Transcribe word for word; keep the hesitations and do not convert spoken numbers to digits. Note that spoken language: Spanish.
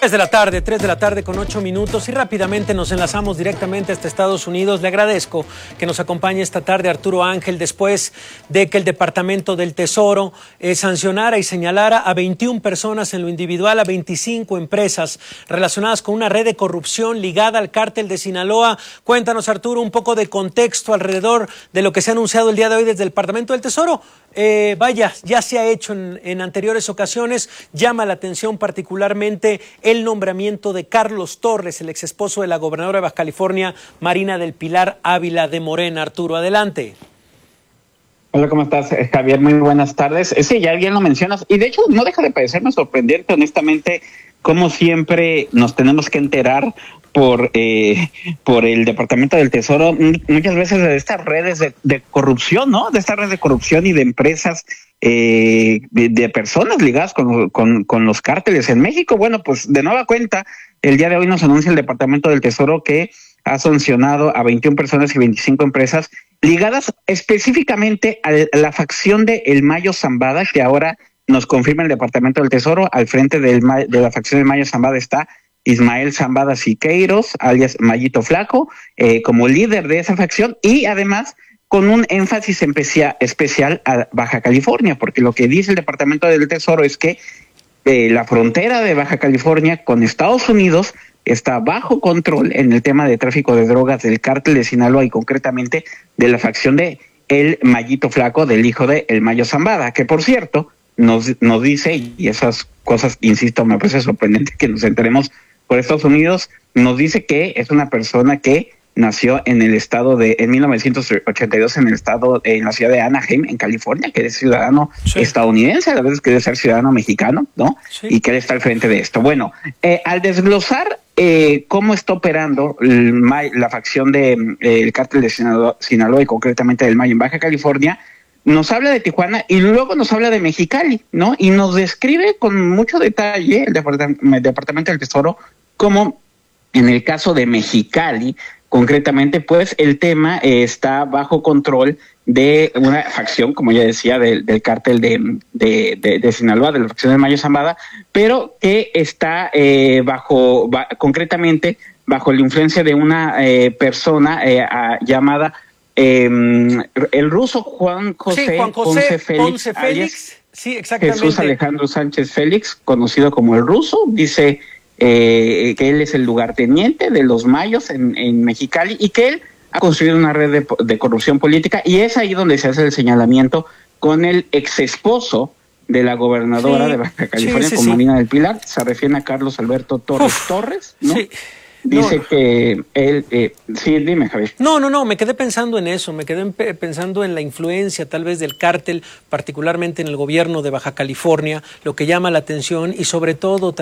tres de la tarde, tres de la tarde con ocho minutos y rápidamente nos enlazamos directamente hasta Estados Unidos. Le agradezco que nos acompañe esta tarde Arturo Ángel después de que el Departamento del Tesoro eh, sancionara y señalara a veintiuna personas en lo individual, a veinticinco empresas relacionadas con una red de corrupción ligada al cártel de Sinaloa. Cuéntanos, Arturo, un poco de contexto alrededor de lo que se ha anunciado el día de hoy desde el Departamento del Tesoro. Eh, vaya, ya se ha hecho en, en anteriores ocasiones. Llama la atención particularmente el nombramiento de Carlos Torres, el ex esposo de la gobernadora de Baja California, Marina del Pilar Ávila de Morena. Arturo, adelante. Hola, ¿cómo estás, Javier? Muy buenas tardes. Sí, ya bien lo mencionas. Y de hecho, no deja de parecerme sorprendente, honestamente, como siempre nos tenemos que enterar por eh, por el Departamento del Tesoro muchas veces de estas redes de, de corrupción, ¿no? De estas redes de corrupción y de empresas, eh, de, de personas ligadas con, con, con los cárteles en México. Bueno, pues de nueva cuenta, el día de hoy nos anuncia el Departamento del Tesoro que ha sancionado a veintiuna personas y veinticinco empresas ligadas específicamente a la facción de El Mayo Zambada, que ahora nos confirma el Departamento del Tesoro. Al frente del, de la facción del Mayo Zambada está Ismael Zambada Siqueiros, alias Mayito Flaco, eh, como líder de esa facción, y además con un énfasis especia, especial a Baja California, porque lo que dice el Departamento del Tesoro es que eh, la frontera de Baja California con Estados Unidos está bajo control en el tema de tráfico de drogas del cártel de Sinaloa y concretamente de la facción de El Mayito Flaco, del hijo de El Mayo Zambada, que por cierto nos, nos dice, y esas cosas, insisto, me parece sorprendente que nos enteremos por Estados Unidos, nos dice que es una persona que nació en el estado de, en mil novecientos ochenta y dos, en el estado, en la ciudad de Anaheim, en California, que es ciudadano sí. estadounidense, a la vez que debe ser ciudadano mexicano, ¿no? Sí. Y que él está al frente de esto. Bueno, eh, al desglosar eh, cómo está operando el, la facción de eh, el cártel de Sinaloa, Sinaloa y concretamente del Mayo en Baja California, nos habla de Tijuana y luego nos habla de Mexicali, ¿no? Y nos describe con mucho detalle el, Depart- el Departamento del Tesoro como en el caso de Mexicali, concretamente, pues el tema eh, está bajo control de una facción, como ya decía, del, del cártel de, de, de, de Sinaloa, de la facción del Mayo Zambada, pero que está eh, bajo, ba, concretamente, bajo la influencia de una eh, persona eh, a, llamada eh, el ruso Juan José, sí, Juan José Ponce Félix, Ponce Félix. Sí, exactamente. Jesús Alejandro Sánchez Félix, conocido como el ruso, dice Eh, que él es el lugarteniente de los Mayos en, en Mexicali y que él ha construido una red de, de corrupción política, y es ahí donde se hace el señalamiento con el ex esposo de la gobernadora sí, de Baja California, sí, sí, con Marina sí. del Pilar. Se refiere a Carlos Alberto Torres Uf, Torres, ¿no? Sí. Dice no, que él... Eh, sí, dime, Javier. No, no, no, me quedé pensando en eso, me quedé pensando en la influencia tal vez del cártel, particularmente en el gobierno de Baja California, lo que llama la atención y sobre todo